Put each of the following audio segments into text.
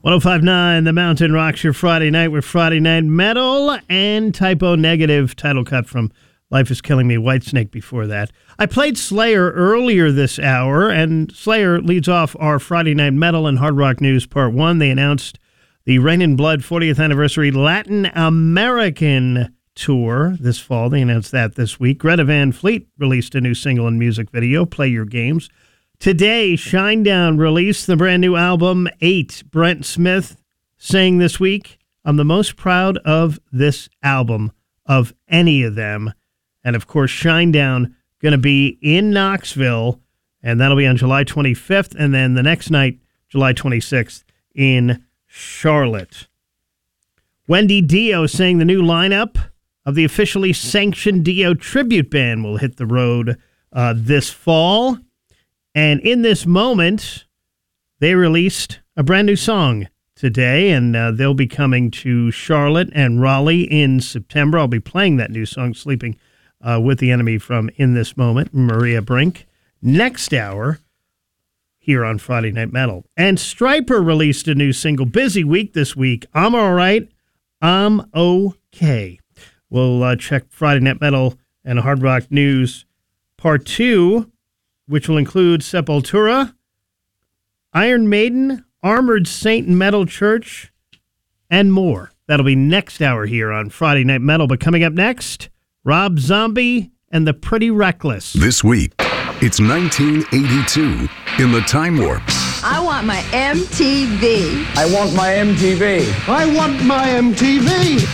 105.9 The Mountain rocks your Friday night with Friday Night Metal and Typo Negative, title cut from Life is Killing Me, Whitesnake before that. I played Slayer earlier this hour, and Slayer leads off our Friday Night Metal and Hard Rock News Part 1. They announced the Rain in Blood 40th Anniversary Latin American Tour this fall. They announced that this week. Greta Van Fleet released a new single and music video, Play Your Games. Today, Shinedown released the brand new album, 8. Brent Smith saying this week, I'm the most proud of this album, of any of them. And of course, Shinedown going to be in Knoxville, and that'll be on July 25th. And then the next night, July 26th, in Charlotte. Wendy Dio saying the new lineup of the officially sanctioned Dio tribute band will hit the road this fall. And in this moment, they released a brand new song today, and they'll be coming to Charlotte and Raleigh in September. I'll be playing that new song, Sleeping with the Enemy, from In This Moment, Maria Brink, next hour here on Friday Night Metal. And Stryper released a new single, Busy Week this week. I'm all right. I'm okay. We'll check Friday Night Metal and Hard Rock News Part 2, which will include Sepultura, Iron Maiden, Armored Saint Metal Church, and more. That'll be next hour here on Friday Night Metal. But coming up next, Rob Zombie and the Pretty Reckless. This week, it's 1982 in the Time Warp. I want my MTV. I want my MTV. I want my MTV.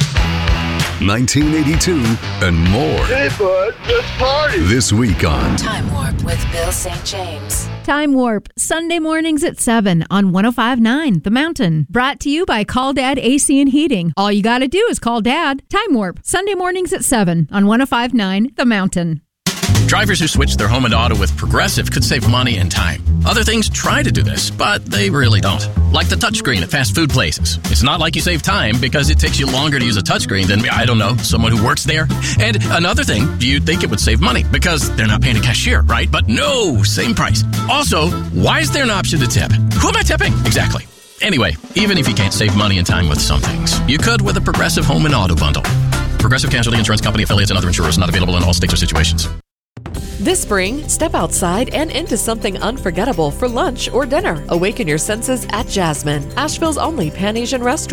1982 and more. Hey, bud, let's party. This week on Time Warp with Bill St. James. Time Warp, Sunday mornings at 7 on 105.9 The Mountain. Brought to you by Call Dad AC and Heating. All you got to do is call Dad. Time Warp, Sunday mornings at 7 on 105.9 The Mountain. Drivers who switch their home and auto with Progressive could save money and time. Other things try to do this, but they really don't. Like the touchscreen at fast food places. It's not like you save time because it takes you longer to use a touchscreen than, I don't know, someone who works there. And another thing, you'd think it would save money because they're not paying a cashier, right? But no, same price. Also, why is there an option to tip? Who am I tipping? Exactly. Anyway, even if you can't save money and time with some things, you could with a Progressive home and auto bundle. Progressive Casualty Insurance Company, affiliates, and other insurers not available in all states or situations. This spring, step outside and into something unforgettable for lunch or dinner. Awaken your senses at Jasmine, Asheville's only Pan-Asian restaurant.